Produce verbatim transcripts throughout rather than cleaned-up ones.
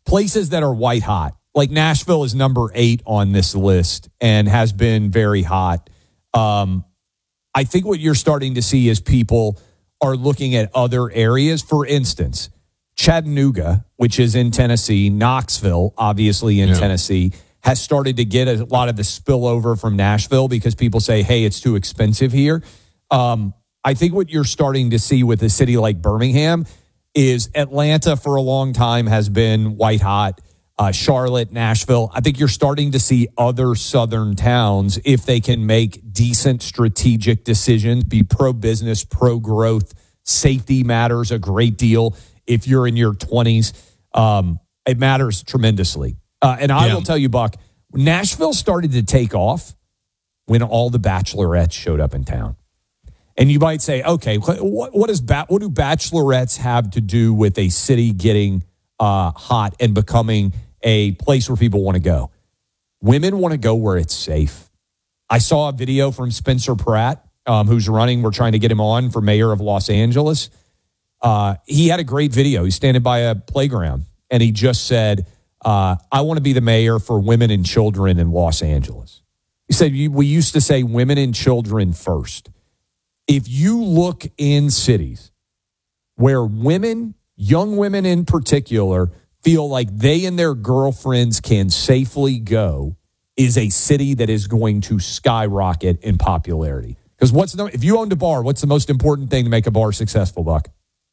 places that are white hot. Like Nashville is number eight on this list and has been very hot. Um, I think what you're starting to see is people are looking at other areas. For instance, Chattanooga, which is in Tennessee, Knoxville, obviously in yeah. Tennessee, has started to get a lot of the spillover from Nashville because people say, hey, it's too expensive here. Um, I think what you're starting to see with a city like Birmingham is Atlanta for a long time has been white hot. Uh, Charlotte, Nashville. I think you're starting to see other southern towns, if they can make decent strategic decisions, be pro-business, pro-growth. Safety matters a great deal if you're in your twenties. Um, it matters tremendously. Uh, and I yeah. will tell you, Buck, Nashville started to take off when all the bachelorettes showed up in town. And you might say, okay, what, what, is ba- what do bachelorettes have to do with a city getting uh, hot and becoming a place where people want to go? Women want to go where it's safe. I saw a video from Spencer Pratt, um, who's running. We're trying to get him on for mayor of Los Angeles. Uh, he had a great video. He's standing by a playground, and he just said, uh, I want to be the mayor for women and children in Los Angeles. He said, we used to say women and children first. If you look in cities where women, young women in particular, feel like they and their girlfriends can safely go, is a city that is going to skyrocket in popularity. Because what's the, if you owned a bar, what's the most important thing to make a bar successful, Buck?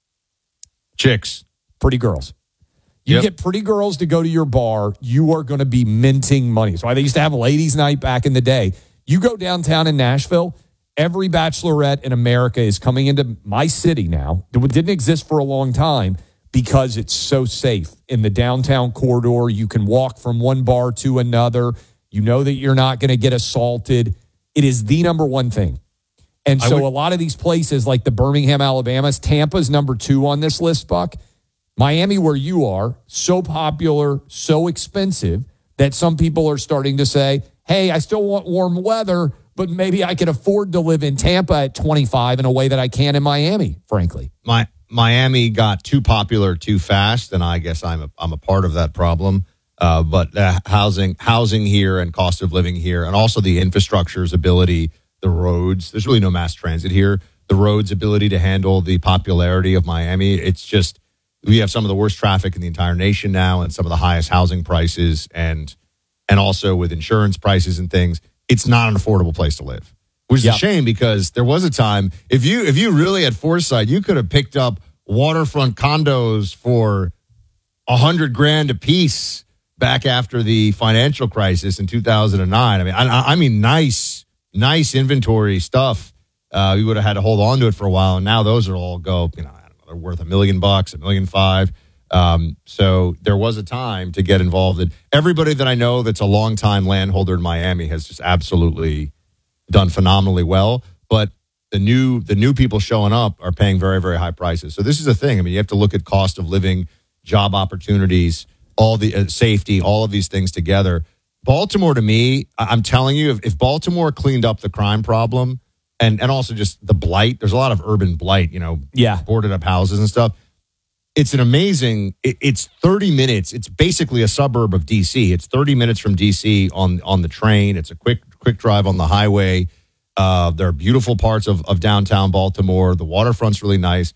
Chicks. Pretty girls. You yep. get pretty girls to go to your bar, you are going to be minting money. That's why they used to have ladies' night back in the day. You go downtown in Nashville, every bachelorette in America is coming into my city now. It didn't exist for a long time because it's so safe. In the downtown corridor, you can walk from one bar to another. You know that you're not going to get assaulted. It is the number one thing. And so would, a lot of these places like the Birmingham, Alabama's, Tampa's number two on this list, Buck. Miami, where you are, so popular, so expensive that some people are starting to say, hey, I still want warm weather, but maybe I can afford to live in Tampa at twenty-five in a way that I can in Miami, frankly. My Miami got too popular too fast, and I guess I'm a, I'm a part of that problem. Uh, but uh, housing housing here and cost of living here, and also the infrastructure's ability, the roads. There's really no mass transit here. The roads' ability to handle the popularity of Miami. It's just, we have some of the worst traffic in the entire nation now and some of the highest housing prices, and and also with insurance prices and things. It's not an affordable place to live, which is yep. a shame because there was a time, if you if you really had foresight, you could have picked up waterfront condos for a hundred grand a piece back after the financial crisis in two thousand nine. I mean, I, I mean, nice, nice inventory stuff. Uh, we would have had to hold on to it for a while, and now those are all go, you know, I don't know, they're worth a million bucks, a million five. Um, so there was a time to get involved in. Everybody that I know that's a longtime landholder in Miami has just absolutely done phenomenally well. But the new the new people showing up are paying very, very high prices. So this is a thing. I mean, you have to look at cost of living, job opportunities, all the uh, safety, all of these things together. Baltimore, to me, I- I'm telling you, if, if Baltimore cleaned up the crime problem and, and also just the blight, there's a lot of urban blight, you know, yeah. boarded up houses and stuff. It's an amazing, it, it's thirty minutes. It's basically a suburb of D C. It's thirty minutes from D C on, on the train. It's a quick, quick drive on the highway. Uh, there are beautiful parts of, of downtown Baltimore. The waterfront's really nice.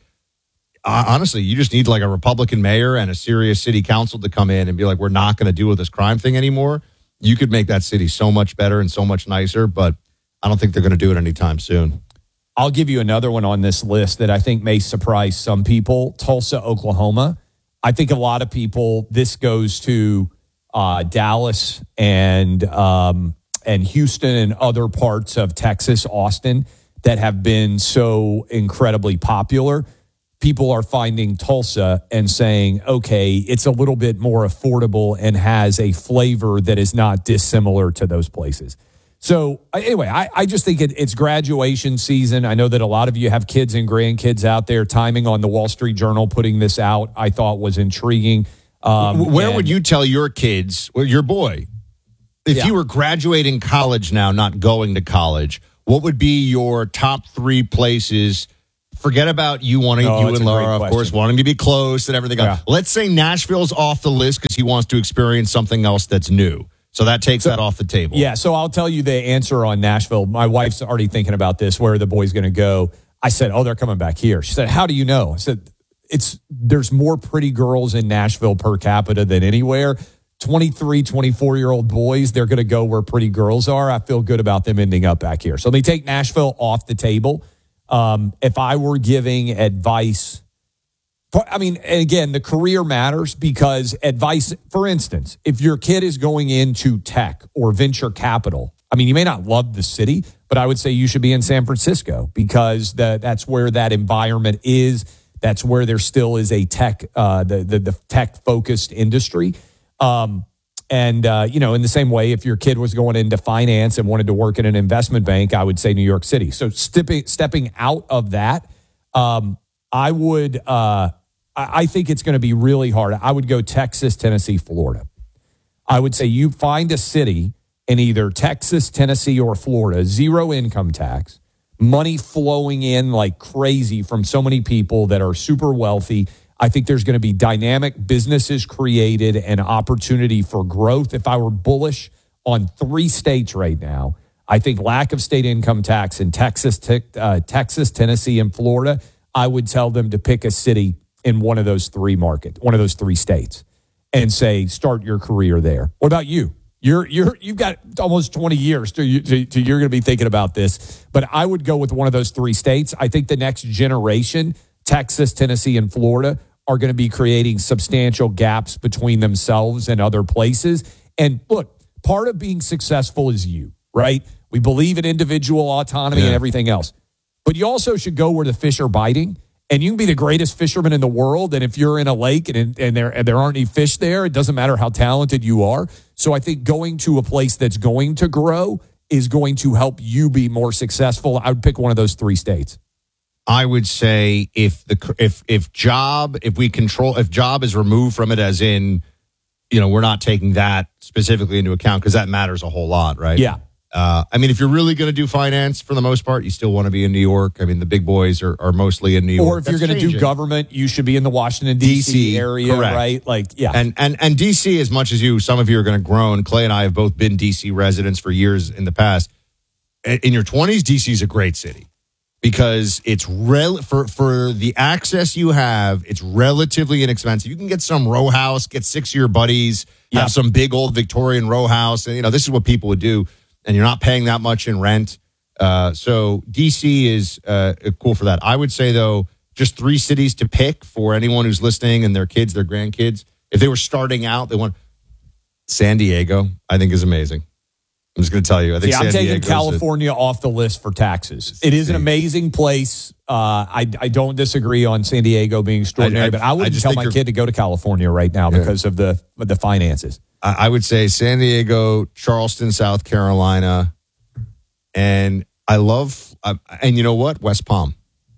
Uh, honestly, you just need like a Republican mayor and a serious city council to come in and be like, we're not going to deal with this crime thing anymore. You could make that city so much better and so much nicer, but I don't think they're going to do it anytime soon. I'll give you another one on this list that I think may surprise some people. Tulsa, Oklahoma. I think a lot of people, this goes to uh, Dallas and um, and Houston and other parts of Texas, Austin, that have been so incredibly popular. People are finding Tulsa and saying, okay, it's a little bit more affordable and has a flavor that is not dissimilar to those places. So anyway, I, I just think it, it's graduation season. I know that a lot of you have kids and grandkids out there. Timing on the Wall Street Journal putting this out, I thought was intriguing. Um, Where and, would you tell your kids, or your boy, if yeah. you were graduating college now, not going to college, what would be your top three places forget about you wanting, No, you it's and a great Laura, of question. course, wanting to be close and everything else. Yeah. Let's say Nashville's off the list because he wants to experience something else that's new. So that takes So- that off the table. Yeah, so I'll tell you the answer on Nashville. My wife's already thinking about this. Where are the boys going to go? I said, oh, they're coming back here. She said, how do you know? I said, it's there's more pretty girls in Nashville per capita than anywhere. twenty-three, twenty-four-year-old boys, they're going to go where pretty girls are. I feel good about them ending up back here. So they take Nashville off the table. Um, if I were giving advice, I mean, and again, the career matters because advice, for instance, if your kid is going into tech or venture capital, I mean, you may not love the city, but I would say you should be in San Francisco because the, that's where that environment is. That's where there still is a tech, uh, the, the, the tech focused industry. Um, and, uh, you know, in the same way, if your kid was going into finance and wanted to work in an investment bank, I would say New York City. So stepping, stepping out of that, um, I would, uh, I, I think it's going to be really hard. I would go Texas, Tennessee, Florida. I would say you find a city in either Texas, Tennessee, or Florida, zero income tax, money flowing in like crazy from so many people that are super wealthy. I think there's going to be dynamic businesses created and opportunity for growth. If I were bullish on three states right now, I think lack of state income tax in Texas, te- uh, Texas, Tennessee, and Florida, I would tell them to pick a city in one of those three markets, one of those three states, and say, start your career there. What about you? You're you're you've got almost twenty years to, you, to, to you're going to be thinking about this, but I would go with one of those three states. I think the next generation, Texas, Tennessee, and Florida, are going to be creating substantial gaps between themselves and other places. And look, part of being successful is you, right? We believe in individual autonomy Yeah. and everything else, but you also should go where the fish are biting. And you can be the greatest fisherman in the world, and if you're in a lake and, and there and there aren't any fish there, it doesn't matter how talented you are. So I think going to a place that's going to grow is going to help you be more successful. I would pick one of those three states. I would say if the if if job if we control if job is removed from it, as in, you know, we're not taking that specifically into account because that matters a whole lot, right? Yeah. Uh, I mean, if you're really going to do finance for the most part, you still want to be in New York. I mean, the big boys are, are mostly in New York. Or if you're That's going to do changing. government, you should be in the Washington, D C, D C, area, correct. right? Like, yeah. And and and D C, as much as you, some of you are going to groan. Clay and I have both been D C residents for years in the past. In your twenties, D C is a great city because it's rel- for for the access you have. It's relatively inexpensive. You can get some row house, get six of your buddies, Yeah. have some big old Victorian row house, and you know this is what people would do. And you're not paying that much in rent. Uh, so D C is uh, cool for that. I would say, though, just three cities to pick for anyone who's listening and their kids, their grandkids. If they were starting out, they want San Diego, I think, is amazing. I'm just going to tell you. I think See, San I'm taking Diego's California off the list for taxes. It is an amazing place. Uh, I, I don't disagree on San Diego being extraordinary, I- I- but I I wouldn't just tell think my you're- kid to go to California right now Yeah. because of the of the finances. I I would say San Diego, Charleston, South Carolina, and I love, uh, and you know what? West Palm.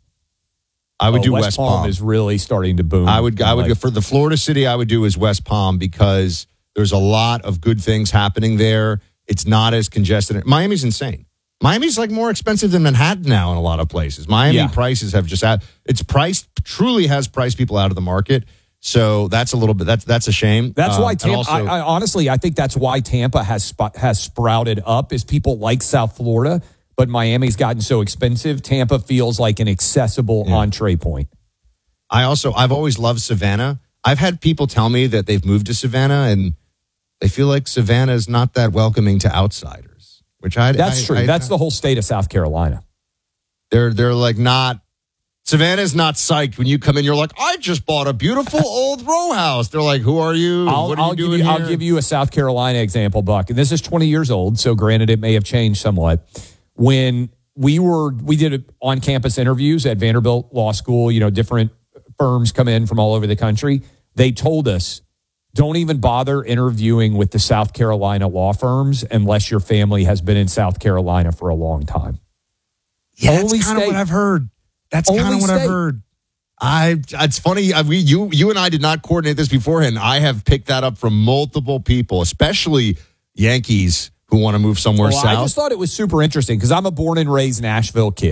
I would Oh, do West, West, Palm, Palm. is really starting to boom. I would, I would Like, go for the Florida city. I would do is West Palm because there's a lot of good things happening there. It's not as congested. Miami's insane. Miami's like more expensive than Manhattan now in a lot of places. Miami Yeah. prices have just had, it's priced, truly has priced people out of the market. So that's a little bit, that's, that's a shame. That's Um, why and Tampa. also- I, I honestly, I think that's why Tampa has sp- has sprouted up. Is people like South Florida, but Miami's gotten so expensive. Tampa feels like an accessible entree point. I also, I've always loved Savannah. I've had people tell me that they've moved to Savannah and they feel like Savannah is not that welcoming to outsiders, which I, That's I- true. I- That's the whole state of South Carolina. They're, they're like not, Savannah's not psyched when you come in. You're like, I just bought a beautiful old row house. They're like, who are you? I'll, what are I'll you give doing you. here? I'll give you a South Carolina example, Buck. And this is twenty years old, so granted, it may have changed somewhat. When we were, we did on-campus interviews at Vanderbilt Law School. You know, different firms come in from all over the country. They told us, don't even bother interviewing with the South Carolina law firms unless your family has been in South Carolina for a long time. Yeah, Only that's kind of state. what I've heard. That's Only kind of what I've state. heard. I. It's funny. I, we, you, you and I did not coordinate this beforehand. I have picked that up from multiple people, especially Yankees who want to move somewhere Well, south. I just thought it was super interesting because I'm a born and raised Nashville kid.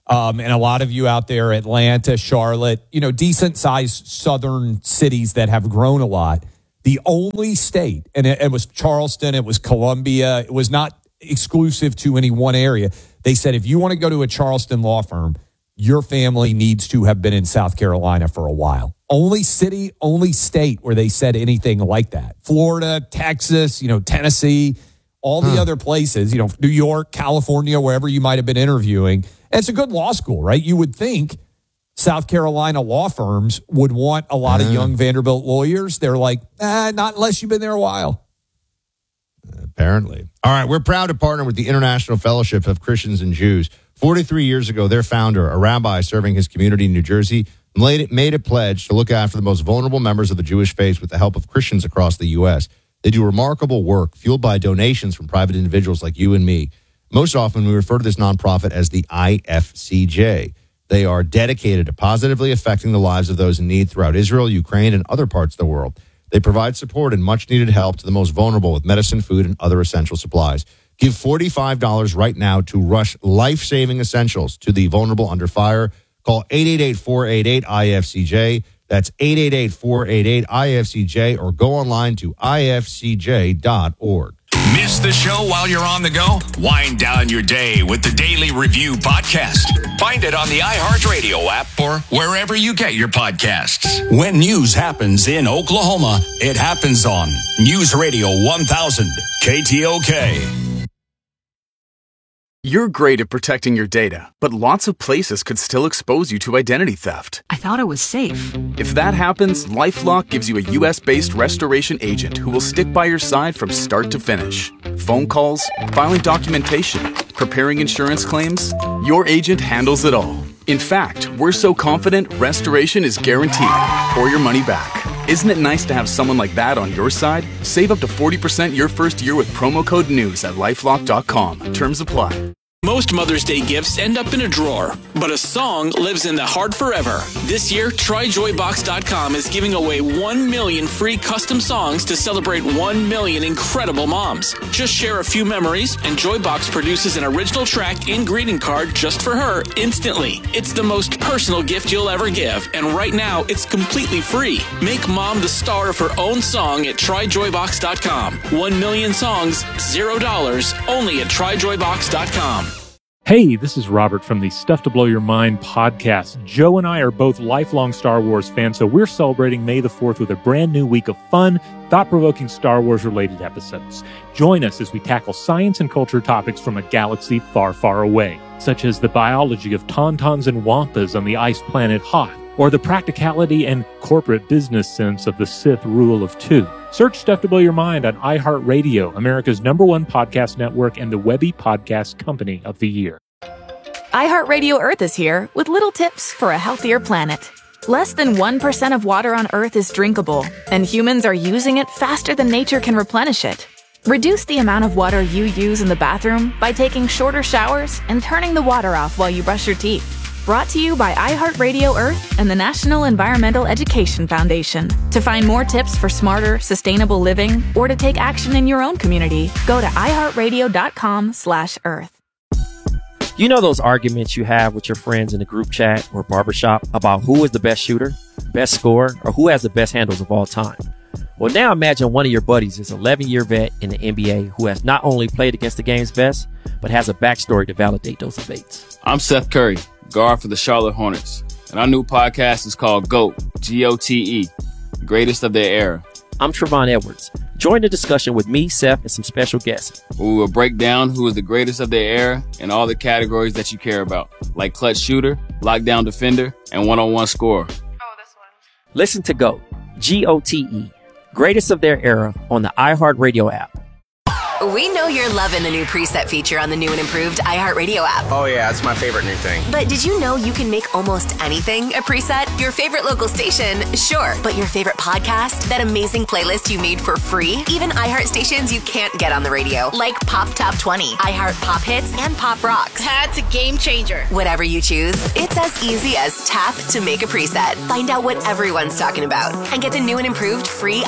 Um, and a lot of you out there, Atlanta, Charlotte, you know, decent-sized southern cities that have grown a lot. The only state, and it, it was Charleston, it was Columbia, it was not exclusive to any one area. They said, if you want to go to a Charleston law firm, your family needs to have been in South Carolina for a while. Only city, only state where they said anything like that. Florida, Texas, you know, Tennessee, all the huh. other places, you know, New York, California, wherever you might have been interviewing. And it's a good law school, right? You would think South Carolina law firms would want a lot uh, of young Vanderbilt lawyers. They're like, eh, not unless you've been there a while. Apparently. All right, we're proud to partner with the International Fellowship of Christians and Jews. forty-three years ago, their founder, a rabbi serving his community in New Jersey, made, it, made a pledge to look after the most vulnerable members of the Jewish faith with the help of Christians across the U S. They do remarkable work fueled by donations from private individuals like you and me. Most often, we refer to this nonprofit as the I F C J. They are dedicated to positively affecting the lives of those in need throughout Israel, Ukraine, and other parts of the world. They provide support and much-needed help to the most vulnerable with medicine, food, and other essential supplies. Give forty-five dollars right now to Rush Life-Saving Essentials to the vulnerable under fire. Call eight eight eight, four eight eight, I F C J. That's eight eight eight, four eight eight, I F C J, or go online to I F C J dot org. Miss the show while you're on the go? Wind down your day with the Daily Review podcast. Find it on the iHeartRadio app or wherever you get your podcasts. When news happens in Oklahoma, it happens on News Radio one thousand K T O K. You're great at protecting your data, but lots of places could still expose you to identity theft. I thought it was safe. If that happens, LifeLock gives you a U S-based restoration agent who will stick by your side from start to finish. Phone calls, filing documentation, preparing insurance claims, your agent handles it all. In fact, we're so confident restoration is guaranteed or your money back. Isn't it nice to have someone like that on your side? Save up to forty percent your first year with promo code NEWS at lifelock dot com. Terms apply. Most Mother's Day gifts end up in a drawer, but a song lives in the heart forever. This year, try joy box dot com is giving away one million free custom songs to celebrate one million incredible moms. Just share a few memories, and Joybox produces an original track and greeting card just for her instantly. It's the most personal gift you'll ever give, and right now, it's completely free. Make mom the star of her own song at try joy box dot com. One million songs, zero dollars, only at try joy box dot com. Hey, this is Robert from the Stuff to Blow Your Mind podcast. Joe and I are both lifelong Star Wars fans, so we're celebrating May the fourth with a brand new week of fun, thought-provoking Star Wars-related episodes. Join us as we tackle science and culture topics from a galaxy far, far away, such as the biology of tauntauns and wampas on the ice planet Hoth, or the practicality and corporate business sense of the Sith rule of two. Search Stuff to Blow Your Mind on iHeartRadio, America's number one podcast network and the Webby Podcast Company of the Year. iHeartRadio Earth is here with little tips for a healthier planet. Less than one percent of water on Earth is drinkable, and humans are using it faster than nature can replenish it. Reduce the amount of water you use in the bathroom by taking shorter showers and turning the water off while you brush your teeth. Brought to you by iHeartRadio Earth and the National Environmental Education Foundation. To find more tips for smarter, sustainable living, or to take action in your own community, go to iHeartRadio dot com slash earth. You know those arguments you have with your friends in the group chat or barbershop about who is the best shooter, best scorer, or who has the best handles of all time? Well, now imagine one of your buddies is an eleven-year vet in the N B A who has not only played against the game's best, but has a backstory to validate those debates. I'm Seth Curry, guard for the Charlotte Hornets, and our new podcast is called GOAT, G O T E, Greatest of Their Era. I'm Trevon Edwards. Join the discussion with me, Seth, and some special guests. We will break down who is the greatest of their era in all the categories that you care about, like clutch shooter, lockdown defender, and one-on-one scorer. Oh, this one. Listen to GOAT, G O T E, Greatest of Their Era on the iHeartRadio app. We know you're loving the new preset feature on the new and improved iHeartRadio app. Oh, yeah, it's my favorite new thing. But did you know you can make almost anything a preset? Your favorite local station? Sure. But your favorite podcast? That amazing playlist you made for free? Even iHeart stations you can't get on the radio, like Pop Top twenty, iHeart Pop Hits, and Pop Rocks. That's a game changer. Whatever you choose, it's as easy as tap to make a preset. Find out what everyone's talking about and get the new and improved free